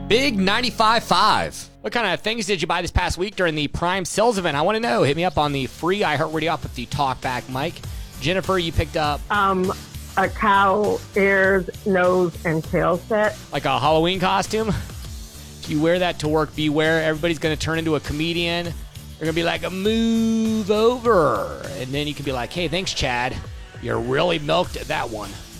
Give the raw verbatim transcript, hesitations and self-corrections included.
Big ninety-five point five. What kind of things did you buy this past week during the Prime Sales event? I want to know. Hit me up on the free iHeartRadio app with the TalkBack mic. Jennifer, you picked up Um, a cow ears, nose, and tail set. like a Halloween costume. If you wear that to work, beware. Everybody's going to turn into a comedian. They're going to be like, move over. And then you can be like, hey, thanks, Chad. You really milked that one.